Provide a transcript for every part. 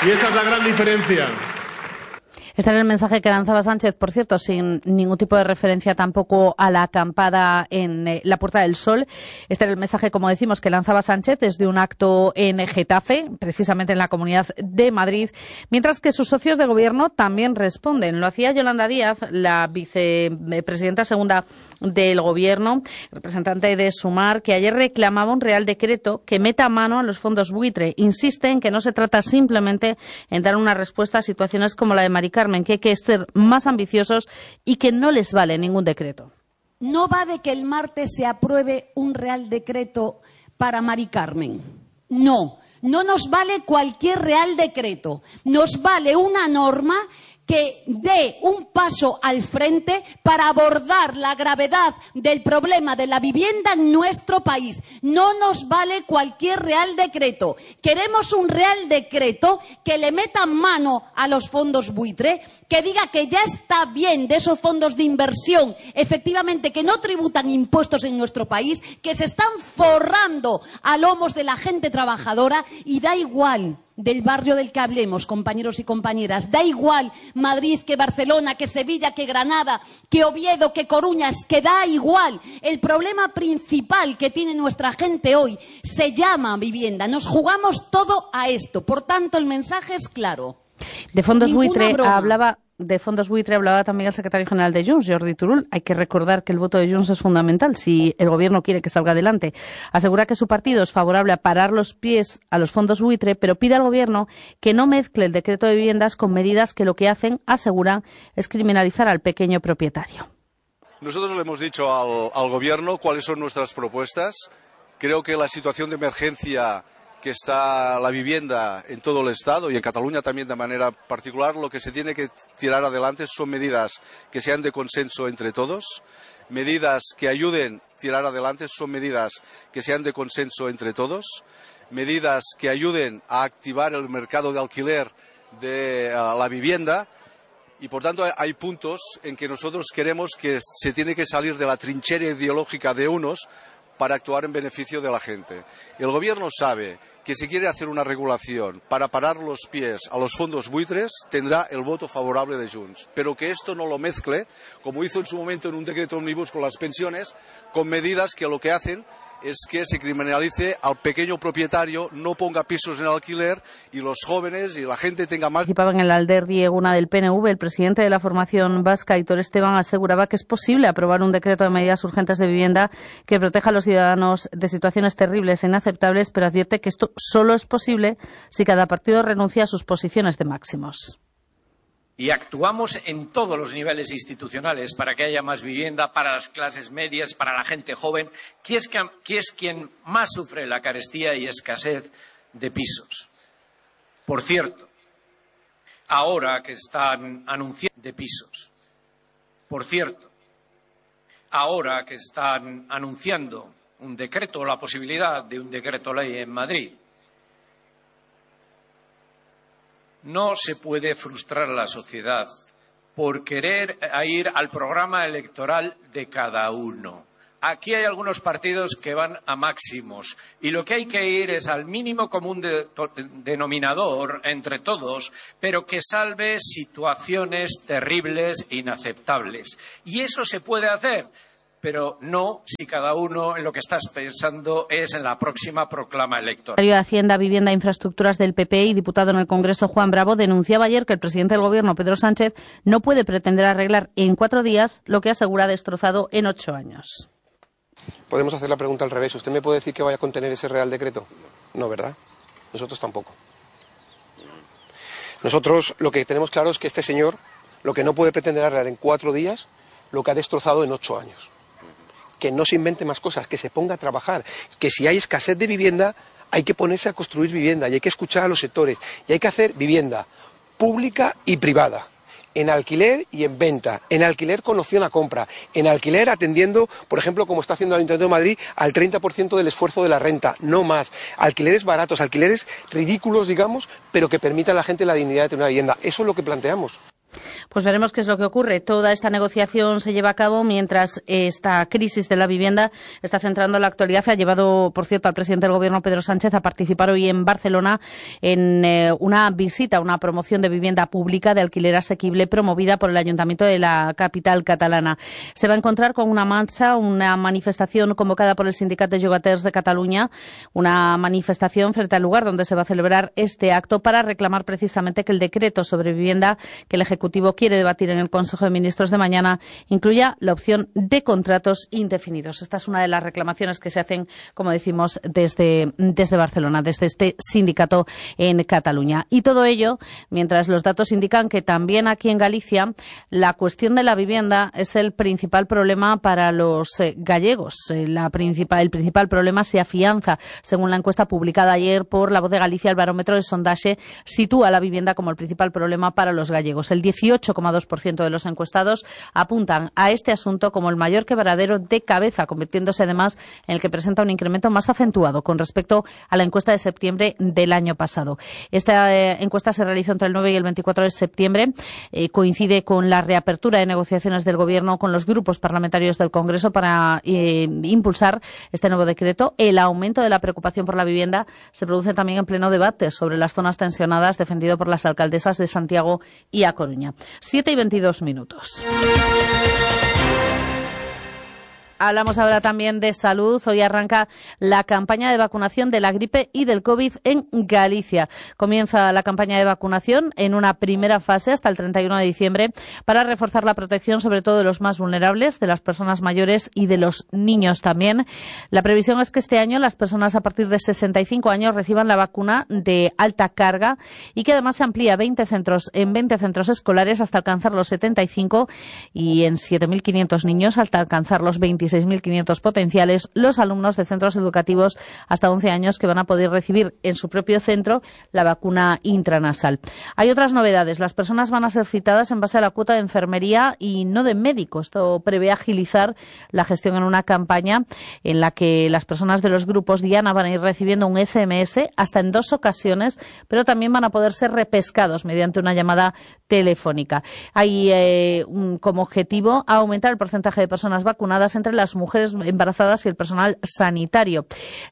Y esa es la gran diferencia. Este era el mensaje que lanzaba Sánchez, por cierto, sin ningún tipo de referencia tampoco a la acampada en la Puerta del Sol. Este era el mensaje, como decimos, que lanzaba Sánchez desde un acto en Getafe, precisamente en la Comunidad de Madrid, mientras que sus socios de gobierno también responden. Lo hacía Yolanda Díaz, la vicepresidenta segunda del gobierno, representante de Sumar, que ayer reclamaba un Real Decreto que meta mano a los fondos buitre. Insiste en que no se trata simplemente en dar una respuesta a situaciones como la de Mari Carmen, que hay que ser más ambiciosos y que no les vale ningún decreto. No va de que el martes se apruebe un Real Decreto para Mari Carmen. No nos vale cualquier Real Decreto. Nos vale una norma que dé un paso al frente para abordar la gravedad del problema de la vivienda en nuestro país. No nos vale cualquier Real Decreto. Queremos un Real Decreto que le meta mano a los fondos buitre, que diga que ya está bien de esos fondos de inversión, efectivamente, que no tributan impuestos en nuestro país, que se están forrando a lomos de la gente trabajadora, y da igual del barrio del que hablemos, compañeros y compañeras. Da igual Madrid, que Barcelona, que Sevilla, que Granada, que Oviedo, que Coruñas, que da igual. El problema principal que tiene nuestra gente hoy se llama vivienda. Nos jugamos todo a esto. Por tanto, el mensaje es claro. De fondos buitre hablaba también el secretario general de Junts, Jordi Turull. Hay que recordar que el voto de Junts es fundamental si el gobierno quiere que salga adelante. Asegura que su partido es favorable a parar los pies a los fondos buitre, pero pide al gobierno que no mezcle el decreto de viviendas con medidas que lo que hacen, aseguran, es criminalizar al pequeño propietario. Nosotros le hemos dicho al gobierno cuáles son nuestras propuestas. Creo que la situación de emergencia que está la vivienda en todo el Estado y en Cataluña también de manera particular, lo que se tiene que tirar adelante son medidas que sean de consenso entre todos, medidas que ayuden a tirar adelante son medidas que sean de consenso entre todos, medidas que ayuden a activar el mercado de alquiler de la vivienda. Y, por tanto, hay puntos en que nosotros queremos que se tiene que salir de la trinchera ideológica de unos para actuar en beneficio de la gente. El gobierno sabe que si quiere hacer una regulación para parar los pies a los fondos buitres, tendrá el voto favorable de Junts. Pero que esto no lo mezcle, como hizo en su momento en un decreto ómnibus con las pensiones, con medidas que lo que hacen es que se criminalice al pequeño propietario, no ponga pisos en alquiler y los jóvenes y la gente tenga más. Participaba en el Alderdi Eguna del PNV. El presidente de la formación vasca, Aitor Esteban, aseguraba que es posible aprobar un decreto de medidas urgentes de vivienda que proteja a los ciudadanos de situaciones terribles e inaceptables, pero advierte que esto solo es posible si cada partido renuncia a sus posiciones de máximos. Y actuamos en todos los niveles institucionales para que haya más vivienda para las clases medias, para la gente joven, que es quien más sufre la carestía y escasez de pisos. Por cierto, ahora que están anunciando de pisos, por cierto, ahora que están anunciando un decreto o la posibilidad de un decreto ley en Madrid, no se puede frustrar a la sociedad por querer ir al programa electoral de cada uno. Aquí hay algunos partidos que van a máximos y lo que hay que ir es al mínimo común denominador entre todos, pero que salve situaciones terribles e inaceptables. Y eso se puede hacer, pero no si cada uno en lo que estás pensando es en la próxima proclama electoral. El secretario de Hacienda, Vivienda e Infraestructuras del PP y diputado en el Congreso, Juan Bravo, denunciaba ayer que el presidente del Gobierno, Pedro Sánchez, no puede pretender arreglar en 4 días lo que asegura destrozado en 8 años. Podemos hacer la pregunta al revés. ¿Usted me puede decir que vaya a contener ese Real Decreto? No, ¿verdad? Nosotros tampoco. Nosotros lo que tenemos claro es que este señor lo que no puede pretender arreglar en 4 días lo que ha destrozado en 8 años. Que no se invente más cosas, que se ponga a trabajar, que si hay escasez de vivienda hay que ponerse a construir vivienda y hay que escuchar a los sectores y hay que hacer vivienda pública y privada, en alquiler y en venta, en alquiler con opción a compra, en alquiler atendiendo, por ejemplo, como está haciendo el Ayuntamiento de Madrid, al 30% del esfuerzo de la renta, no más, alquileres baratos, alquileres ridículos, digamos, pero que permitan a la gente la dignidad de tener una vivienda. Eso es lo que planteamos. Pues veremos qué es lo que ocurre. Toda esta negociación se lleva a cabo mientras esta crisis de la vivienda está centrando la actualidad. Ha llevado, por cierto, al presidente del Gobierno, Pedro Sánchez, a participar hoy en Barcelona en una visita, una promoción de vivienda pública de alquiler asequible promovida por el Ayuntamiento de la capital catalana. Se va a encontrar con una marcha, una manifestación convocada por el Sindicat de Llogaters de Cataluña, una manifestación frente al lugar donde se va a celebrar este acto para reclamar precisamente que el decreto sobre vivienda que el Ejecutivo quiere debatir en el Consejo de Ministros de mañana incluya la opción de contratos indefinidos. Esta es una de las reclamaciones que se hacen, como decimos, desde Barcelona, desde este sindicato en Cataluña. Y todo ello mientras los datos indican que también aquí en Galicia la cuestión de la vivienda es el principal problema para los gallegos. El principal problema se afianza, según la encuesta publicada ayer por La Voz de Galicia. El barómetro de sondaje sitúa la vivienda como el principal problema para los gallegos. El 18,2% de los encuestados apuntan a este asunto como el mayor quebradero de cabeza, convirtiéndose además en el que presenta un incremento más acentuado con respecto a la encuesta de septiembre del año pasado. Esta encuesta se realizó entre el 9 y el 24 de septiembre. Coincide con la reapertura de negociaciones del Gobierno con los grupos parlamentarios del Congreso para impulsar este nuevo decreto. El aumento de la preocupación por la vivienda se produce también en pleno debate sobre las zonas tensionadas defendido por las alcaldesas de Santiago y A Coruña. 7:22. Hablamos ahora también de salud. Hoy arranca la campaña de vacunación de la gripe y del COVID en Galicia. Comienza la campaña de vacunación en una primera fase hasta el 31 de diciembre para reforzar la protección sobre todo de los más vulnerables, de las personas mayores y de los niños también. La previsión es que este año las personas a partir de 65 años reciban la vacuna de alta carga y que además se amplía en 20 centros escolares hasta alcanzar los 75 y en 7.500 niños hasta alcanzar los 26.500 potenciales los alumnos de centros educativos hasta 11 años que van a poder recibir en su propio centro la vacuna intranasal. Hay otras novedades. Las personas van a ser citadas en base a la cuota de enfermería y no de médico. Esto prevé agilizar la gestión en una campaña en la que las personas de los grupos Diana van a ir recibiendo un SMS hasta en 2 ocasiones, pero también van a poder ser repescados mediante una llamada telefónica. Hay como objetivo aumentar el porcentaje de personas vacunadas entre las mujeres embarazadas y el personal sanitario.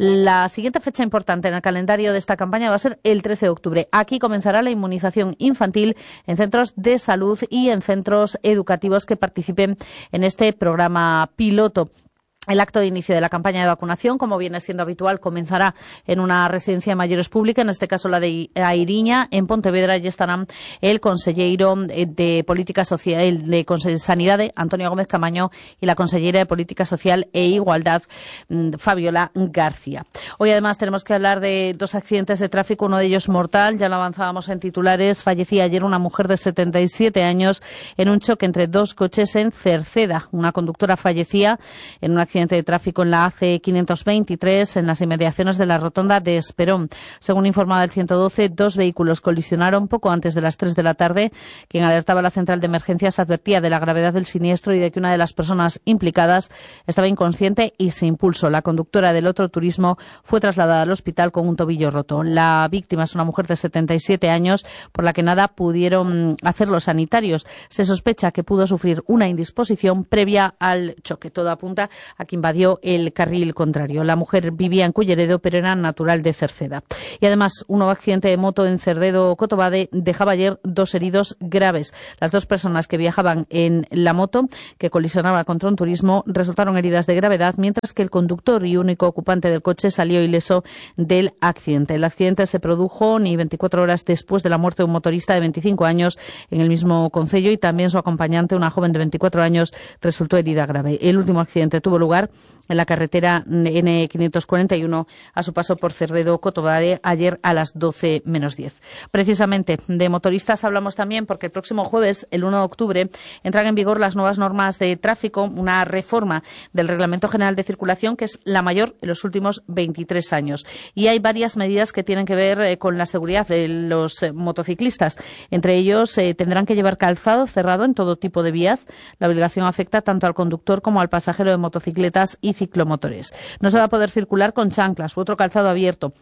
La siguiente fecha importante en el calendario de esta campaña va a ser el 13 de octubre. Aquí comenzará la inmunización infantil en centros de salud y en centros educativos que participen en este programa piloto. El acto de inicio de la campaña de vacunación, como viene siendo habitual, comenzará en una residencia de mayores pública, en este caso la de Airiña, en Pontevedra. Y estarán el consellero de Política Social, el de Sanidad, Antonio Gómez Camaño, y la consellera de Política Social e Igualdad, Fabiola García. Hoy además tenemos que hablar de 2 accidentes de tráfico, uno de ellos mortal, ya lo avanzábamos en titulares. Fallecía ayer una mujer de 77 años en un choque entre 2 coches en Cerceda. Una conductora fallecía en un accidente de tráfico en la AC 523 en las inmediaciones de la rotonda de Esperón. Según informaba el 112, 2 vehículos colisionaron poco antes de las 3 de la tarde. Quien alertaba a la central de emergencias advertía de la gravedad del siniestro y de que una de las personas implicadas estaba inconsciente y sin pulso. La conductora del otro turismo fue trasladada al hospital con un tobillo roto. La víctima es una mujer de 77 años por la que nada pudieron hacer los sanitarios. Se sospecha que pudo sufrir una indisposición previa al choque. Todo apunta a que invadió el carril contrario. La mujer vivía en Culleredo, pero era natural de Cerceda. Y además, un nuevo accidente de moto en Cerdedo-Cotobade dejaba ayer 2 heridos graves. Las 2 personas que viajaban en la moto, que colisionaba contra un turismo, resultaron heridas de gravedad, mientras que el conductor y único ocupante del coche salió ileso del accidente. El accidente se produjo ni 24 horas después de la muerte de un motorista de 25 años en el mismo concello, y también su acompañante, una joven de 24 años, resultó herida grave. El último accidente tuvo lugar en la carretera N541 a su paso por Cerdedo-Cotobade ayer a las 12 menos 10. Precisamente de motoristas hablamos también porque el próximo jueves, el 1 de octubre, entran en vigor las nuevas normas de tráfico, una reforma del Reglamento General de Circulación que es la mayor en los últimos 23 años. Y hay varias medidas que tienen que ver con la seguridad de los motociclistas. Entre ellos, tendrán que llevar calzado cerrado en todo tipo de vías. La obligación afecta tanto al conductor como al pasajero de motocicletas y ciclomotores. No se va a poder circular con chanclas u otro calzado abierto.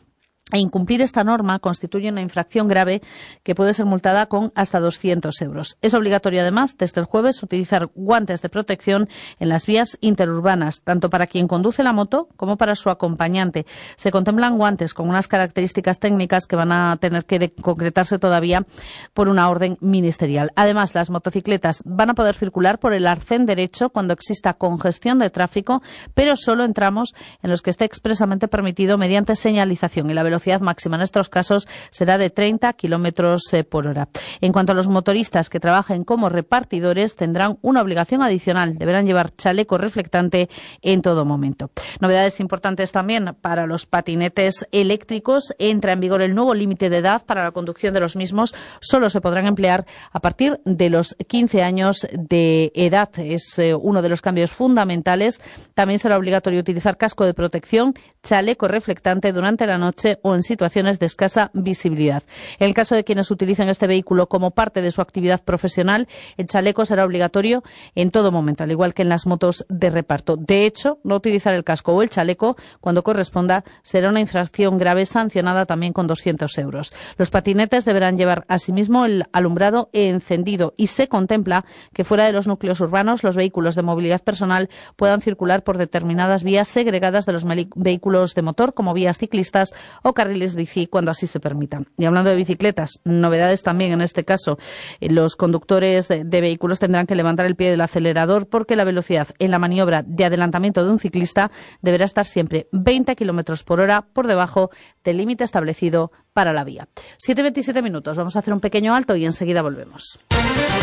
E incumplir esta norma constituye una infracción grave que puede ser multada con hasta 200 euros. Es obligatorio, además, desde el jueves, utilizar guantes de protección en las vías interurbanas, tanto para quien conduce la moto como para su acompañante. Se contemplan guantes con unas características técnicas que van a tener que concretarse todavía por una orden ministerial. Además, las motocicletas van a poder circular por el arcén derecho cuando exista congestión de tráfico, pero solo en tramos en los que esté expresamente permitido mediante señalización, y la velocidad máxima en estos casos será de 30 kilómetros por hora. En cuanto a los motoristas que trabajen como repartidores, tendrán una obligación adicional. Deberán llevar chaleco reflectante en todo momento. Novedades importantes también para los patinetes eléctricos. Entra en vigor el nuevo límite de edad para la conducción de los mismos. Solo se podrán emplear a partir de los 15 años de edad. Es uno de los cambios fundamentales. También será obligatorio utilizar casco de protección, chaleco reflectante durante la noche o en situaciones de escasa visibilidad. En el caso de quienes utilicen este vehículo como parte de su actividad profesional, el chaleco será obligatorio en todo momento, al igual que en las motos de reparto. De hecho, no utilizar el casco o el chaleco cuando corresponda será una infracción grave sancionada también con 200 euros. Los patinetes deberán llevar asimismo el alumbrado encendido, y se contempla que fuera de los núcleos urbanos los vehículos de movilidad personal puedan circular por determinadas vías segregadas de los vehículos de motor, como vías ciclistas o carriles bici, cuando así se permitan. Y hablando de bicicletas, novedades también en este caso. Los conductores de vehículos tendrán que levantar el pie del acelerador, porque la velocidad en la maniobra de adelantamiento de un ciclista deberá estar siempre 20 kilómetros por hora por debajo del límite establecido para la vía. 7:27 minutos. Vamos a hacer un pequeño alto y enseguida volvemos.